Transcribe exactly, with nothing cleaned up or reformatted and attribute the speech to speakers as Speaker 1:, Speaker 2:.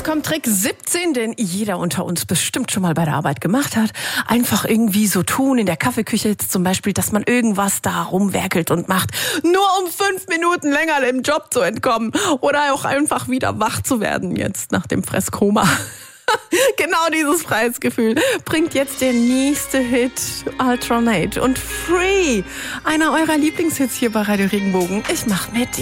Speaker 1: Jetzt kommt Trick siebzehn, den jeder unter uns bestimmt schon mal bei der Arbeit gemacht hat. Einfach irgendwie so tun, in der Kaffeeküche jetzt zum Beispiel, dass man irgendwas da rumwerkelt und macht, nur um fünf Minuten länger dem Job zu entkommen oder auch einfach wieder wach zu werden jetzt nach dem Fresskoma. Genau dieses Freiheitsgefühl bringt jetzt der nächste Hit, Ultranate und Free. Einer eurer Lieblingshits hier bei Radio Regenbogen. Ich mach mit.